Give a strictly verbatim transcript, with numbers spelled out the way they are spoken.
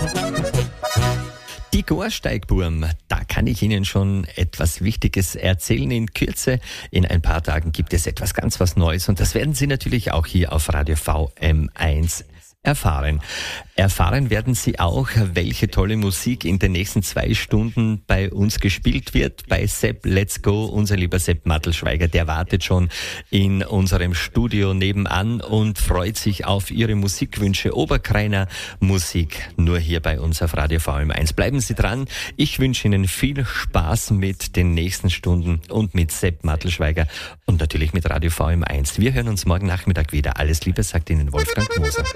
Die Gorsteigburm, da kann ich Ihnen schon etwas Wichtiges erzählen. In Kürze, in ein paar Tagen gibt es etwas ganz was Neues und das werden Sie natürlich auch hier auf Radio V M eins erfahren. Erfahren werden Sie auch, welche tolle Musik in den nächsten zwei Stunden bei uns gespielt wird. Bei Sepp Let's Go, unser lieber Sepp Mattelschweiger, der wartet schon in unserem Studio nebenan und freut sich auf Ihre Musikwünsche. Oberkreiner Musik, nur hier bei uns auf Radio V M eins. Bleiben Sie dran. Ich wünsche Ihnen viel Spaß mit den nächsten Stunden und mit Sepp Mattelschweiger und natürlich mit Radio V M eins. Wir hören uns morgen Nachmittag wieder. Alles Liebe, sagt Ihnen Wolfgang Moser.